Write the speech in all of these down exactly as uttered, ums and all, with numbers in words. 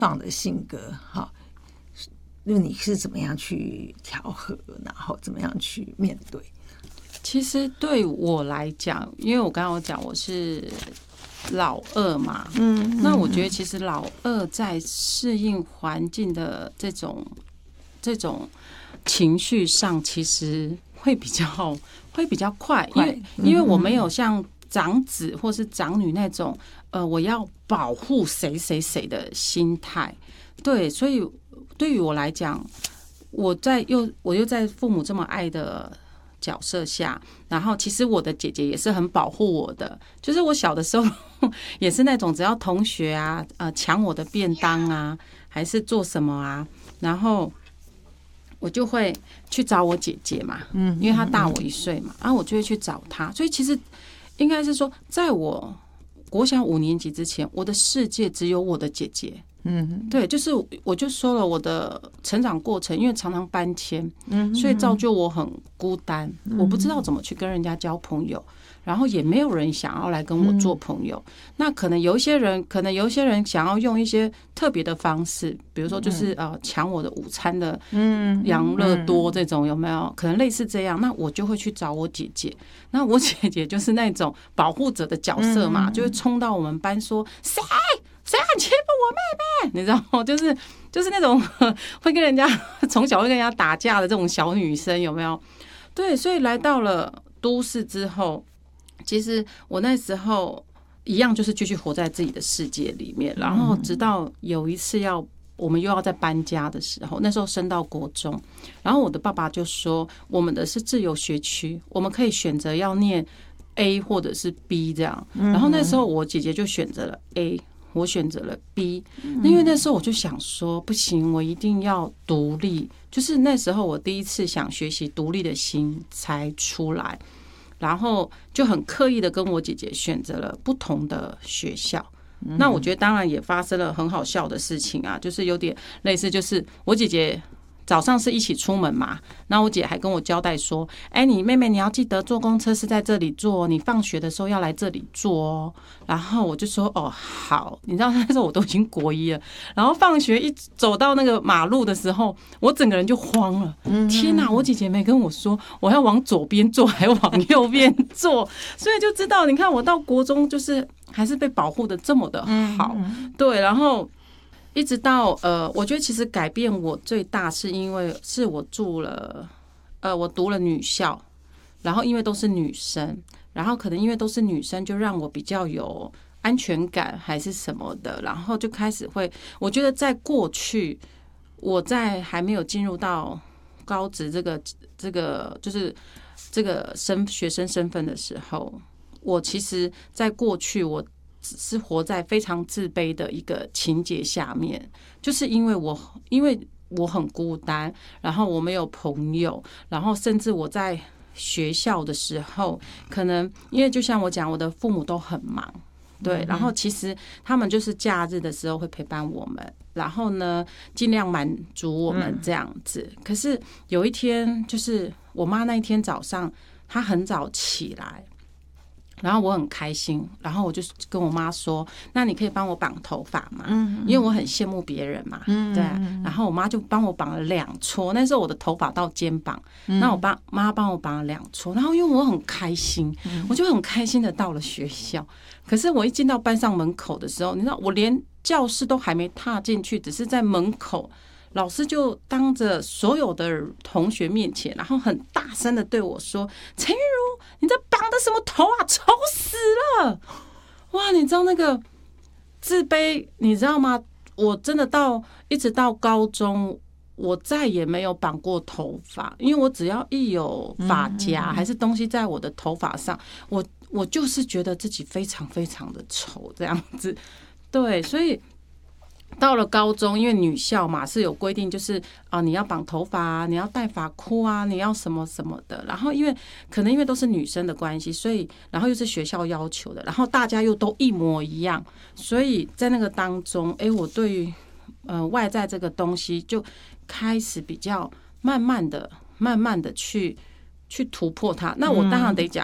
棒的性格哈，因为你是怎么样去调和，然后怎么样去面对？ 其实对我来讲，因为我刚刚有讲我是老二嘛，嗯，那我觉得其实老二在适应环境的这种这种情绪上，其实会比较会比较快，因为因为我没有像长子或是长女那种呃，我要保护谁谁谁的心态，对，所以对于我来讲，我在又我又在父母这么爱的角色下，然后其实我的姐姐也是很保护我的，就是我小的时候也是那种只要同学啊呃抢我的便当啊，还是做什么啊，然后我就会去找我姐姐嘛，嗯，因为她大我一岁嘛，然后我就会去找她，所以其实应该是说，在我国小五年级之前，我的世界只有我的姐姐。嗯，对，就是我就说了，我的成长过程，因为常常搬迁，嗯，所以造就我很孤单，我不知道怎么去跟人家交朋友，然后也没有人想要来跟我做朋友。那可能有一些人，可能有一些人想要用一些特别的方式，比如说就是呃抢我的午餐的，嗯，养乐多这种有没有？可能类似这样，那我就会去找我姐姐。那我姐姐就是那种保护者的角色嘛，就会冲到我们班说谁。谁敢欺负我妹妹？你知道吗？就是就是那种会跟人家从小会跟人家打架的这种小女生，有没有？对，所以来到了都市之后，其实我那时候一样就是继续活在自己的世界里面，然后直到有一次要我们又要再搬家的时候，那时候升到国中，然后我的爸爸就说，我们的是自由学区，我们可以选择要念 A 或者是 B 这样。然后那时候我姐姐就选择了 A。我选择了 B， 因为那时候我就想说，不行，我一定要独立。就是那时候我第一次想学习独立的心才出来，然后就很刻意的跟我姐姐选择了不同的学校。那我觉得当然也发生了很好笑的事情啊，就是有点类似，就是我姐姐早上是一起出门嘛，那我姐还跟我交代说，哎，你妹妹你要记得坐公车是在这里坐，你放学的时候要来这里坐哦。然后我就说哦好，你知道那时候我都已经国一了，然后放学一走到那个马路的时候，我整个人就慌了，天哪，我姐姐没跟我说我要往左边坐还往右边坐，所以就知道你看我到国中就是还是被保护的这么的好，对，然后一直到呃，我觉得其实改变我最大是因为是我住了呃，我读了女校，然后因为都是女生，然后可能因为都是女生，就让我比较有安全感还是什么的，然后就开始会，我觉得在过去我在还没有进入到高职这个这个就是这个身学生身份的时候，我其实在过去我只是活在非常自卑的一个情节下面，就是因为我因为我很孤单，然后我没有朋友，然后甚至我在学校的时候，可能因为就像我讲，我的父母都很忙，对，然后其实他们就是假日的时候会陪伴我们，然后呢尽量满足我们这样子。可是有一天，就是我妈那一天早上，她很早起来。然后我很开心，然后我就跟我妈说：“那你可以帮我绑头发吗？”嗯，因为我很羡慕别人嘛，嗯，对。然后我妈就帮我绑了两撮，那时候我的头发到肩膀，那我爸妈帮我绑了两撮。然后因为我很开心，我就很开心的到了学校。可是我一进到班上门口的时候，你知道，我连教室都还没踏进去，只是在门口。老师就当着所有的同学面前，然后很大声的对我说：“陈玉如，你这绑的什么头啊？丑死了！”哇，你知道那个自卑，你知道吗？我真的到一直到高中，我再也没有绑过头发，因为我只要一有发夹还是东西在我的头发上，我我就是觉得自己非常非常的丑这样子。对，所以。到了高中，因为女校嘛是有规定，就是啊你要绑头发啊，你要戴发箍啊，你要什么什么的。然后因为可能因为都是女生的关系，所以然后又是学校要求的，然后大家又都一模一样，所以在那个当中，哎，我对于呃外在这个东西就开始比较慢慢的、慢慢的去去突破它。那我当然得讲。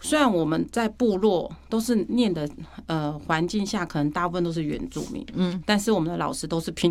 虽然我们在部落都是念的呃环境下，可能大部分都是原住民，嗯，但是我们的老师都是平